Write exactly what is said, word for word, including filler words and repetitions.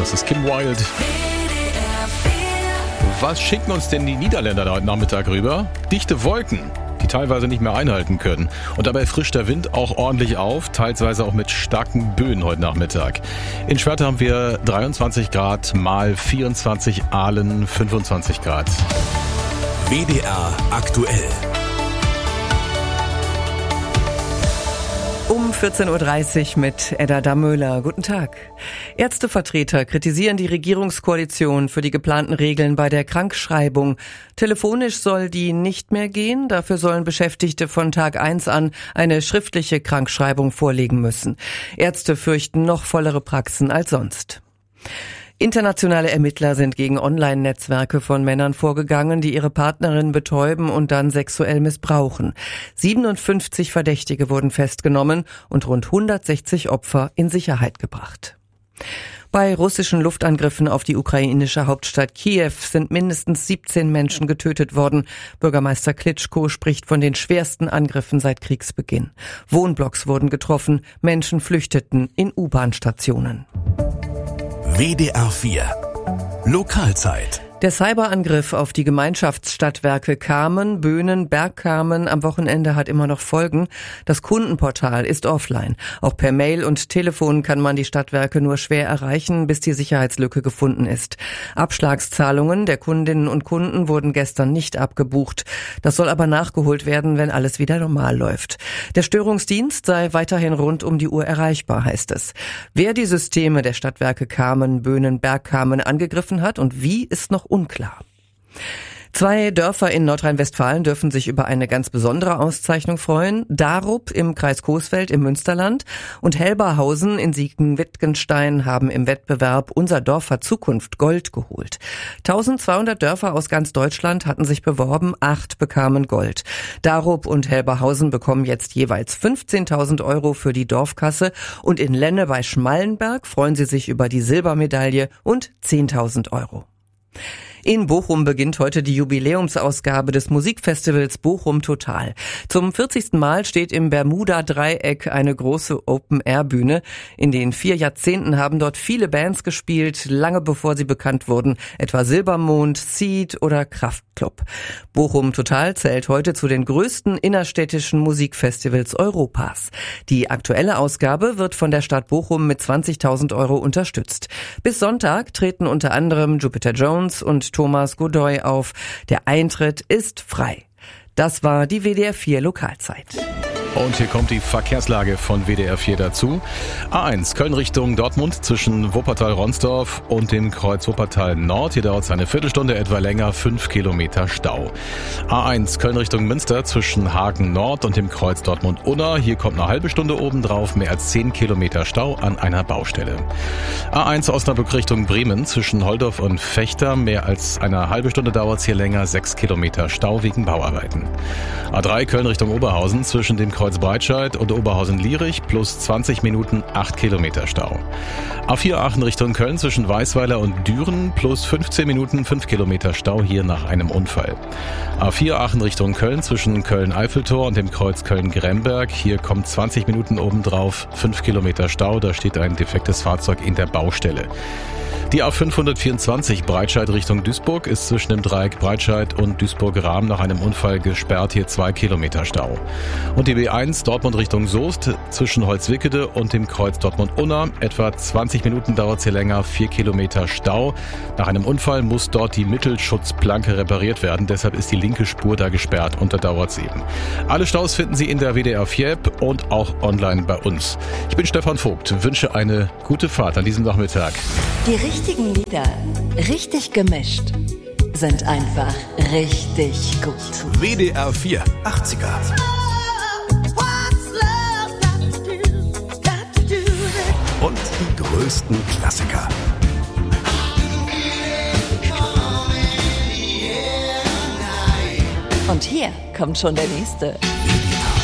Das ist Kim Wilde. Was schicken uns denn die Niederländer da heute Nachmittag rüber? Dichte Wolken, die teilweise nicht mehr einhalten können. Und dabei frischt der Wind auch ordentlich auf, teilweise auch mit starken Böen heute Nachmittag. In Schwerte haben wir dreiundzwanzig Grad mal vierundzwanzig, Aalen fünfundzwanzig Grad. W D R aktuell. Um vierzehn Uhr dreißig mit Edda Damöhler. Guten Tag. Ärztevertreter kritisieren die Regierungskoalition für die geplanten Regeln bei der Krankschreibung. Telefonisch soll die nicht mehr gehen. Dafür sollen Beschäftigte von Tag eins an eine schriftliche Krankschreibung vorlegen müssen. Ärzte fürchten noch vollere Praxen als sonst. Internationale Ermittler sind gegen Online-Netzwerke von Männern vorgegangen, die ihre Partnerin betäuben und dann sexuell missbrauchen. siebenundfünfzig Verdächtige wurden festgenommen und rund hundertsechzig Opfer in Sicherheit gebracht. Bei russischen Luftangriffen auf die ukrainische Hauptstadt Kiew sind mindestens siebzehn Menschen getötet worden. Bürgermeister Klitschko spricht von den schwersten Angriffen seit Kriegsbeginn. Wohnblocks wurden getroffen, Menschen flüchteten in U-Bahn-Stationen. W D R vier Lokalzeit. Der Cyberangriff auf die Gemeinschaftsstadtwerke Kamen, Böhnen, Bergkamen am Wochenende hat immer noch Folgen. Das Kundenportal ist offline. Auch per Mail und Telefon kann man die Stadtwerke nur schwer erreichen, bis die Sicherheitslücke gefunden ist. Abschlagszahlungen der Kundinnen und Kunden wurden gestern nicht abgebucht. Das soll aber nachgeholt werden, wenn alles wieder normal läuft. Der Störungsdienst sei weiterhin rund um die Uhr erreichbar, heißt es. Wer die Systeme der Stadtwerke Kamen, Böhnen, Bergkamen angegriffen hat und wie, ist noch unklar. Zwei Dörfer in Nordrhein-Westfalen dürfen sich über eine ganz besondere Auszeichnung freuen. Darup im Kreis Coesfeld im Münsterland und Helberhausen in Siegen-Wittgenstein haben im Wettbewerb Unser Dorf hat Zukunft Gold geholt. eintausendzweihundert Dörfer aus ganz Deutschland hatten sich beworben, acht bekamen Gold. Darup und Helberhausen bekommen jetzt jeweils fünfzehntausend Euro für die Dorfkasse und in Lenne bei Schmallenberg freuen sie sich über die Silbermedaille und zehntausend Euro. In Bochum beginnt heute die Jubiläumsausgabe des Musikfestivals Bochum Total. Zum vierzigsten Mal steht im Bermuda-Dreieck eine große Open-Air-Bühne. In den vier Jahrzehnten haben dort viele Bands gespielt, lange bevor sie bekannt wurden, etwa Silbermond, Seed oder Kraftklub. Bochum Total zählt heute zu den größten innerstädtischen Musikfestivals Europas. Die aktuelle Ausgabe wird von der Stadt Bochum mit zwanzigtausend Euro unterstützt. Bis Sonntag treten unter anderem Jupiter Jones und Thomas Godoy auf. Der Eintritt ist frei. Das war die W D R vier Lokalzeit. Und hier kommt die Verkehrslage von W D R vier dazu. A eins Köln Richtung Dortmund zwischen Wuppertal-Ronsdorf und dem Kreuz Wuppertal Nord. Hier dauert es eine Viertelstunde, etwa länger, fünf Kilometer Stau. A eins Köln Richtung Münster zwischen Hagen Nord und dem Kreuz Dortmund-Unna. Hier kommt eine halbe Stunde obendrauf, mehr als zehn Kilometer Stau an einer Baustelle. A eins Osnabrück Richtung Bremen zwischen Holdorf und Vechta. Mehr als eine halbe Stunde dauert es hier länger, sechs Kilometer Stau wegen Bauarbeiten. A drei Köln Richtung Oberhausen zwischen dem Kreuz Breitscheid und Oberhausen-Lierich plus zwanzig Minuten, acht Kilometer Stau. A vier Aachen Richtung Köln zwischen Weißweiler und Düren plus fünfzehn Minuten, fünf Kilometer Stau hier nach einem Unfall. A vier Aachen Richtung Köln zwischen Köln-Eiffeltor und dem Kreuz Köln-Gremberg. Hier kommt zwanzig Minuten obendrauf, fünf Kilometer Stau, da steht ein defektes Fahrzeug in der Baustelle. Die A fünfhundertvierundzwanzig Breitscheid Richtung Duisburg ist zwischen dem Dreieck Breitscheid und Duisburg-Rahm nach einem Unfall gesperrt, hier zwei Kilometer Stau. Und die B eins Dortmund Richtung Soest zwischen Holzwickede und dem Kreuz Dortmund-Unna. Etwa zwanzig Minuten dauert es hier länger, vier Kilometer Stau. Nach einem Unfall muss dort die Mittelschutzplanke repariert werden, deshalb ist die linke Spur da gesperrt und da dauert es eben. Alle Staus finden Sie in der W D R vier App und auch online bei uns. Ich bin Stefan Vogt, wünsche eine gute Fahrt an diesem Nachmittag. Die richtigen Lieder, richtig gemischt, sind einfach richtig gut. W D R vier achtziger. Und die größten Klassiker. Und hier kommt schon der nächste.